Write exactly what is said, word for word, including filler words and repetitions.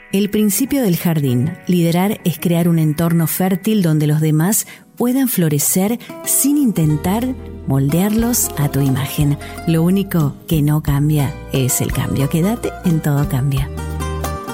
El principio del jardín. Liderar es crear un entorno fértil donde los demás puedan florecer sin intentar moldearlos a tu imagen. Lo único que no cambia es el cambio. Quédate en Todo Cambia.